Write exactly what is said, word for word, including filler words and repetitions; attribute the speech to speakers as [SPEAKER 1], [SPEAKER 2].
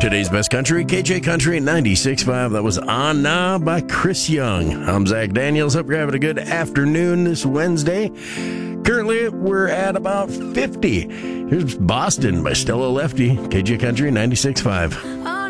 [SPEAKER 1] Today's best country, K J Country ninety-six point five. That was On Na by Chris Young. I'm Zach Daniels. Hope you're having a good afternoon this Wednesday. Currently, we're at about fifty. Here's Boston by Stella Lefty, K J Country ninety-six point five.